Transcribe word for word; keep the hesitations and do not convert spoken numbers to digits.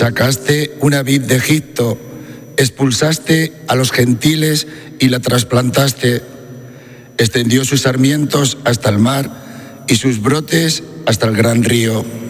Sacaste una vid de Egipto, expulsaste a los gentiles y la trasplantaste. Extendió sus sarmientos hasta el mar y sus brotes hasta el gran río.